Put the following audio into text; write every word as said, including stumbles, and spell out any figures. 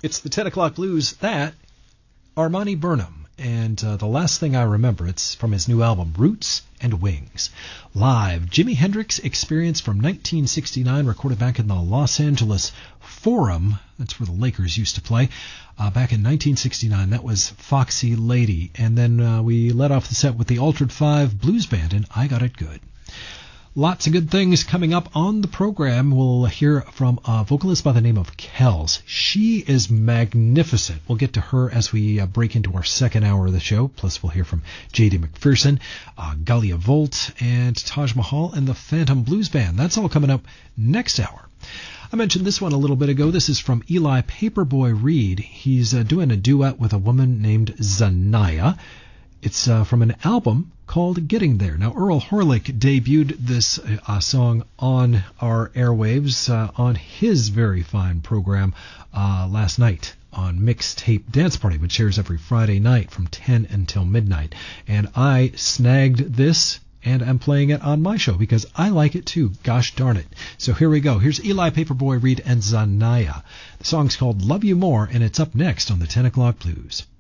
It's the ten o'clock blues. That, Armani Burnham. And uh, the last thing I remember, it's from his new album, Roots and Wings. Live, Jimi Hendrix Experience from nineteen sixty-nine, recorded back in the Los Angeles Forum. That's where the Lakers used to play. Uh, back in nineteen sixty-nine, that was Foxy Lady. And then uh, we let off the set with the Altered Five Blues Band and I Got It Good. Lots of good things coming up on the program. We'll hear from a vocalist by the name of Kells. She is magnificent. We'll get to her as we uh, break into our second hour of the show. Plus, we'll hear from J D McPherson, uh, Galia Volt, and Taj Mahal and the Phantom Blues Band. That's all coming up next hour. I mentioned this one a little bit ago. This is from Eli Paperboy Reed. He's uh, doing a duet with a woman named Zanaya. It's uh, from an album called Getting There. Now, Earl Horlick debuted this uh, song on our airwaves uh, on his very fine program uh, last night on Mixtape Dance Party, which airs every Friday night from ten until midnight. And I snagged this and I'm playing it on my show because I like it too. Gosh darn it. So here we go. Here's Eli Paperboy Reed and Zanaya. The song's called Love You More, and it's up next on the ten o'clock Blues.